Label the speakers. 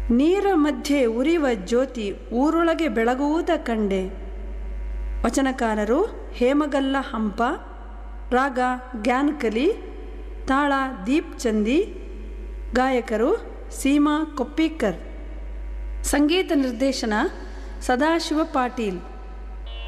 Speaker 1: ನೀರ ಮಧ್ಯೆ ಉರಿವ ಜ್ಯೋತಿ ಊರೊಳಗೆ ಬೆಳಗುವುದ ಕಂಡೆ. ವಚನಕಾರರು ಹೇಮಗಲ್ಲ ಹಂಪ, ರಾಗ ಗ್ಯಾನ್ಕಲಿ, ತಾಳ ದೀಪ್ ಚಂದಿ, ಗಾಯಕರು ಸೀಮಾ ಕೊಪ್ಪಿಕರ್. ಸಂಗೀತ ನಿರ್ದೇಶನ ಸದಾಶಿವ ಪಾಟೀಲ್.